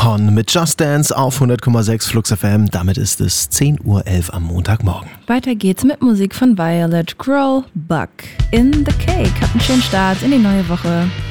Akon mit Just Dance auf 100,6 Flux FM. Damit ist es 10:11 Uhr am Montagmorgen. Weiter geht's mit Musik von Violet, Grow, Buck. In the Cake. Habt einen schönen Start in die neue Woche.